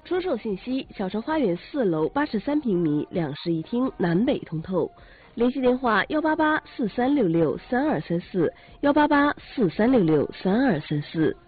出售信息：小城花园4楼83平米，2室1厅，南北通透。联系电话：18843663234，18843663234。